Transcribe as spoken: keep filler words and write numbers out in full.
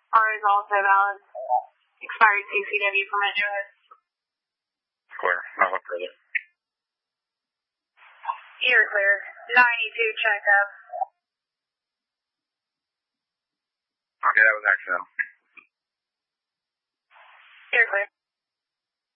R is also valid. Expired C C W permit notice. Clear. I'll look further. You're clear. ninety-two checkup. Okay, that was accidental. You're clear.